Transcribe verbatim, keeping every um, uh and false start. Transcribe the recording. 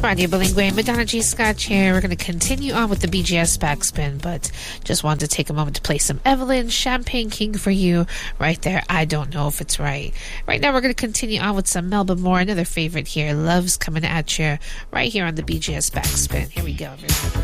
Radio Bilingue. Madonna G. Scotch here. We're going to continue on with the B G S backspin, but just wanted to take a moment to play some Evelyn Champagne King for you right there. I don't know if it's right. Right now, we're going to continue on with some Melba Moore, another favorite here. Love's coming at you right here on the B G S backspin. Here we go, everyone.